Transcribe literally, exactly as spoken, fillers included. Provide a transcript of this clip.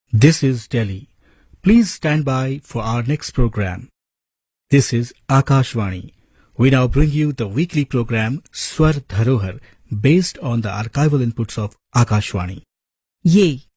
This is Delhi. Please stand by for our next program. This is Akashvani. We now bring you the weekly program Swar Dharohar based on the archival inputs of Akashvani. ये